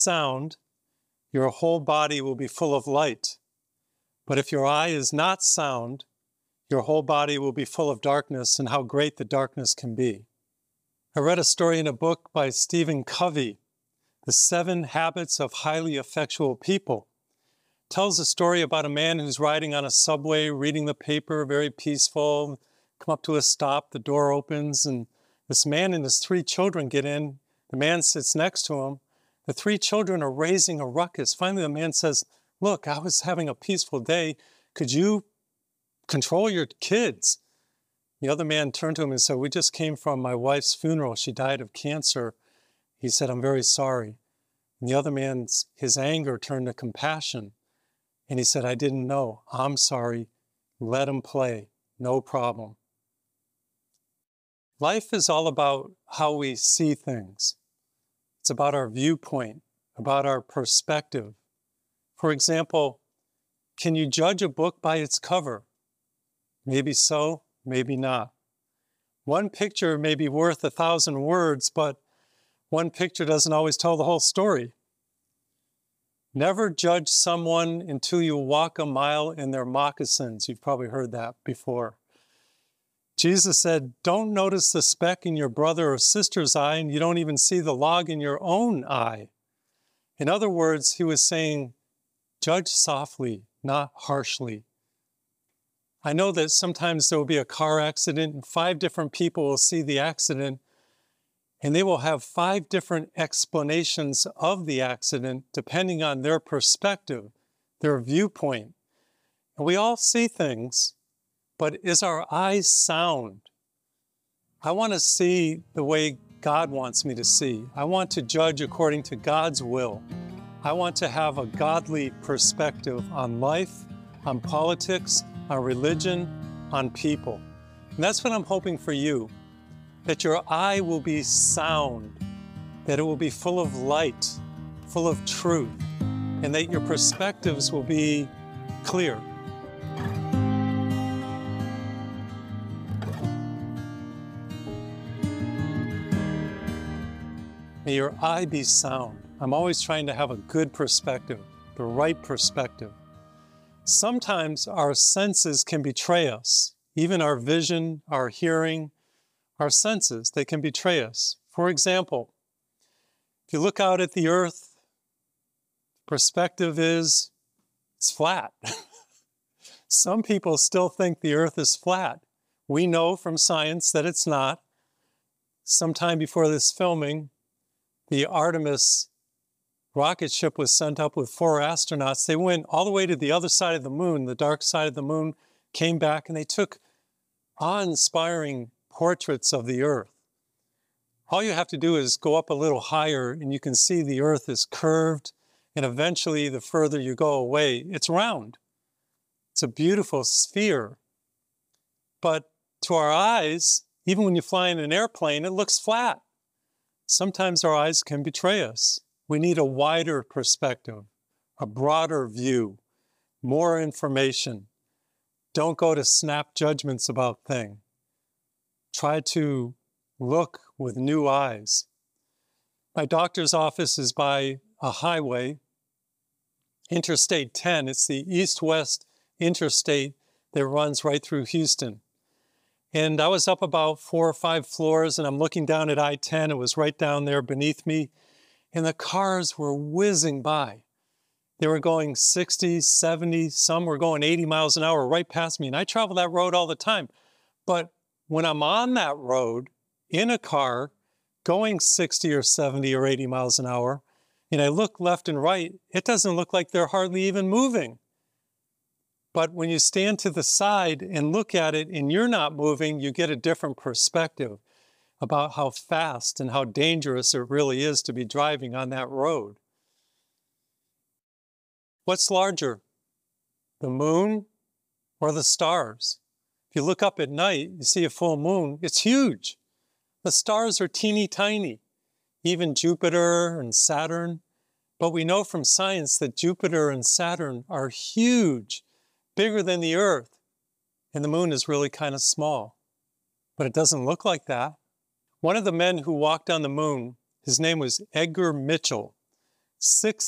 sound, your whole body will be full of light. But if your eye is not sound, your whole body will be full of darkness, and how great the darkness can be. I read a story in a book by Stephen Covey, The 7 Habits of Highly Effectual People. It tells a story about a man who's riding on a subway, reading the paper, very peaceful, come up to a stop, the door opens, and this man and his 3 children get in. The man sits next to him. The 3 children are raising a ruckus. Finally, the man says, "Look, I was having a peaceful day. Could you control your kids?" The other man turned to him and said, "We just came from my wife's funeral. She died of cancer." He said, "I'm very sorry." And the other man's, his anger turned to compassion. And he said, "I didn't know. I'm sorry. Let him play. No problem." Life is all about how we see things. It's about our viewpoint, about our perspective. For example, can you judge a book by its cover? Maybe so, maybe not. One picture may be worth 1,000 words, but one picture doesn't always tell the whole story. Never judge someone until you walk a mile in their moccasins. You've probably heard that before. Jesus said, don't notice the speck in your brother or sister's eye, and you don't even see the log in your own eye. In other words, he was saying, judge softly, not harshly. I know that sometimes there will be a car accident and 5 different people will see the accident, and they will have 5 different explanations of the accident depending on their perspective, their viewpoint. And we all see things, but is our eyes sound? I want to see the way God wants me to see. I want to judge according to God's will. I want to have a godly perspective on life, on politics, on religion, on people. And that's what I'm hoping for you, that your eye will be sound, that it will be full of light, full of truth, and that your perspectives will be clear. May your eye be sound. I'm always trying to have a good perspective, the right perspective. Sometimes our senses can betray us. Even our vision, our hearing, our senses, they can betray us. For example, if you look out at the earth, perspective is, it's flat. Some people still think the earth is flat. We know from science that it's not. Sometime before this filming, the Artemis rocket ship was sent up with 4 astronauts. They went all the way to the other side of the moon, the dark side of the moon, came back, and they took awe-inspiring portraits of the earth. All you have to do is go up a little higher and you can see the earth is curved, and eventually the further you go away, it's round. It's a beautiful sphere. But to our eyes, even when you fly in an airplane, it looks flat. Sometimes our eyes can betray us. We need a wider perspective, a broader view, more information. Don't go to snap judgments about things. Try to look with new eyes. My doctor's office is by a highway, Interstate 10. It's the east-west interstate that runs right through Houston. And I was up about 4 or 5 floors, and I'm looking down at I-10. It was right down there beneath me. And the cars were whizzing by. They were going 60, 70, some were going 80 miles an hour right past me. And I travel that road all the time. But when I'm on that road, in a car, going 60 or 70 or 80 miles an hour, and I look left and right, it doesn't look like they're hardly even moving. But when you stand to the side and look at it and you're not moving, you get a different perspective about how fast and how dangerous it really is to be driving on that road. What's larger, the moon or the stars? If you look up at night, you see a full moon, it's huge. The stars are teeny tiny, even Jupiter and Saturn. But we know from science that Jupiter and Saturn are huge, bigger than the Earth, and the moon is really kind of small. But it doesn't look like that. One of the men who walked on the moon, his name was Edgar Mitchell. 6